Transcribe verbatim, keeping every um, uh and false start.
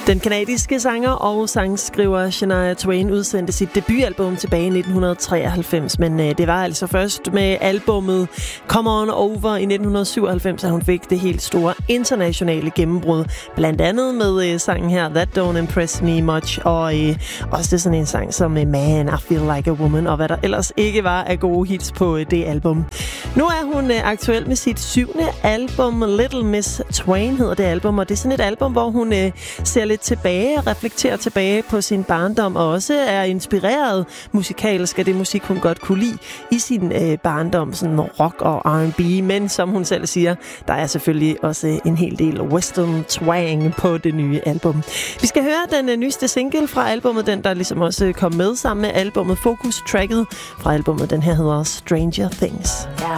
Den kanadiske sanger og sangskriver Shania Twain udsendte sit debutalbum tilbage i nitten treoghalvfems, men øh, det var altså først med albummet Come On Over i nitten syvoghalvfems, at hun fik det helt store internationale gennembrud. Blandt andet med øh, sangen her, That Don't Impress Me Much, og øh, også det sådan en sang som øh, Man, I Feel Like a Woman, og hvad der ellers ikke var af gode hits på øh, det album. Nu er hun øh, aktuel med sit syvende album, Little Miss Twain hedder det album, og det er sådan et album, hvor hun øh, ser lidt tilbage, reflekterer tilbage på sin barndom, og også er inspireret musikalsk af det musik, hun godt kunne lide i sin øh, barndom, sådan rock og R and B, men som hun selv siger, der er selvfølgelig også en hel del western twang på det nye album. Vi skal høre den øh, nyeste single fra albumet, den der ligesom også kom med sammen med albumet, Focus-tracket fra albumet, den her hedder Stranger Things.